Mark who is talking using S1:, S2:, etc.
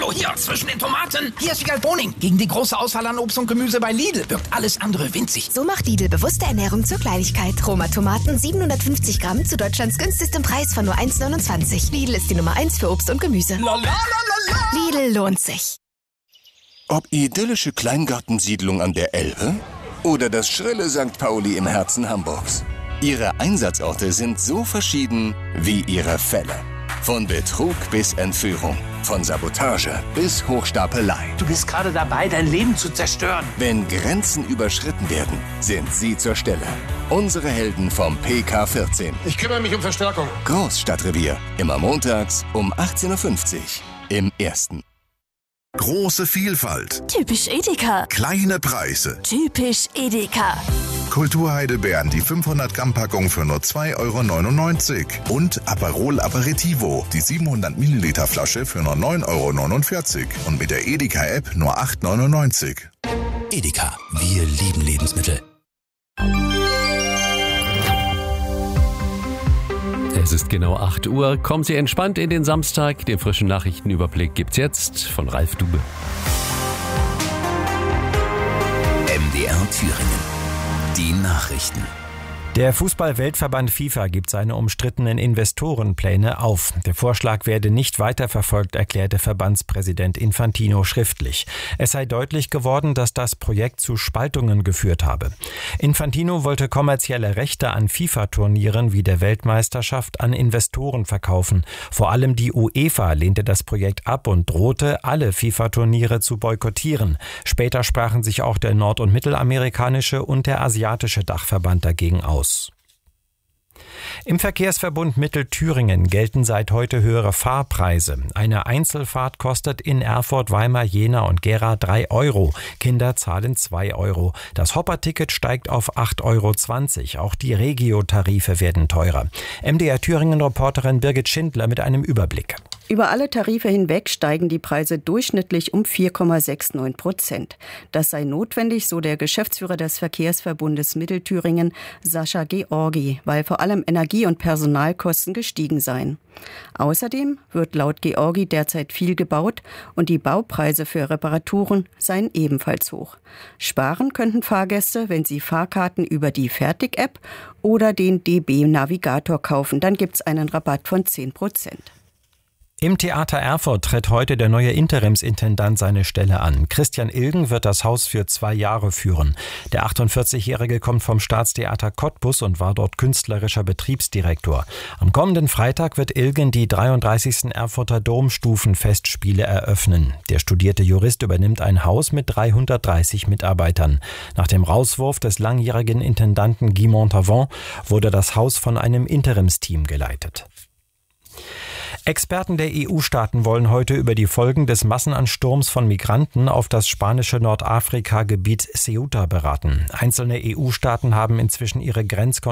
S1: So, hier, zwischen den Tomaten. Hier ist Wiegald Boning. Gegen die große Auswahl an Obst und Gemüse bei Lidl wirkt alles andere winzig.
S2: So macht Lidl bewusste Ernährung zur Kleinigkeit. Roma Tomaten 750 Gramm zu Deutschlands günstigstem Preis von nur 1,29. Lidl ist die Nummer 1 für Obst und Gemüse. Lidl lohnt sich.
S3: Ob idyllische Kleingartensiedlung an der Elbe oder das schrille St. Pauli im Herzen Hamburgs. Ihre Einsatzorte sind so verschieden wie ihre Fälle. Von Betrug bis Entführung, von Sabotage bis Hochstapelei.
S4: Du bist gerade dabei, dein Leben zu zerstören.
S3: Wenn Grenzen überschritten werden, sind Sie zur Stelle. Unsere Helden vom PK14.
S5: Ich kümmere mich um Verstärkung.
S3: Großstadtrevier, immer montags um 18.50 Uhr im Ersten.
S6: Große Vielfalt.
S7: Typisch Edeka.
S6: Kleine Preise.
S7: Typisch Edeka.
S6: Kulturheidelbeeren, die 500 Gramm Packung für nur 2,99 € und Aperol Aperitivo, die 700 Milliliter Flasche für nur 9,49 € und mit der Edeka App nur 8,99 €.
S8: Edeka, wir lieben Lebensmittel.
S9: Es ist genau 8 Uhr. Kommen Sie entspannt in den Samstag. Den frischen Nachrichtenüberblick gibt's jetzt von Ralf Dube.
S8: MDR Thüringen. Die Nachrichten.
S10: Der Fußball-Weltverband FIFA gibt seine umstrittenen Investorenpläne auf. Der Vorschlag werde nicht weiterverfolgt, erklärte Verbandspräsident Infantino schriftlich. Es sei deutlich geworden, dass das Projekt zu Spaltungen geführt habe. Infantino wollte kommerzielle Rechte an FIFA-Turnieren wie der Weltmeisterschaft an Investoren verkaufen. Vor allem die UEFA lehnte das Projekt ab und drohte, alle FIFA-Turniere zu boykottieren. Später sprachen sich auch der nord- und mittelamerikanische und der asiatische Dachverband dagegen aus. Im Verkehrsverbund Mittelthüringen gelten seit heute höhere Fahrpreise. Eine Einzelfahrt kostet in Erfurt, Weimar, Jena und Gera 3 €. Kinder zahlen 2 €. Das Hopper-Ticket steigt auf 8,20 €. Auch die Regio-Tarife werden teurer. MDR Thüringen-Reporterin Birgit Schindler mit einem Überblick.
S11: Über alle Tarife hinweg steigen die Preise durchschnittlich um 4,69%. Das sei notwendig, so der Geschäftsführer des Verkehrsverbundes Mittelthüringen, Sascha Georgi, weil vor allem Energie- und Personalkosten gestiegen seien. Außerdem wird laut Georgi derzeit viel gebaut und die Baupreise für Reparaturen seien ebenfalls hoch. Sparen könnten Fahrgäste, wenn sie Fahrkarten über die Fertig-App oder den DB-Navigator kaufen. Dann gibt's einen Rabatt von 10%.
S10: Im Theater Erfurt tritt heute der neue Interimsintendant seine Stelle an. Christian Ilgen wird das Haus für 2 Jahre führen. Der 48-Jährige kommt vom Staatstheater Cottbus und war dort künstlerischer Betriebsdirektor. Am kommenden Freitag wird Ilgen die 33. Erfurter Domstufenfestspiele eröffnen. Der studierte Jurist übernimmt ein Haus mit 330 Mitarbeitern. Nach dem Rauswurf des langjährigen Intendanten Guy Montavon wurde das Haus von einem Interimsteam geleitet. Experten der EU-Staaten wollen heute über die Folgen des Massenansturms von Migranten auf das spanische Nordafrika-Gebiet Ceuta beraten. Einzelne EU-Staaten haben inzwischen ihre Grenzkontrollen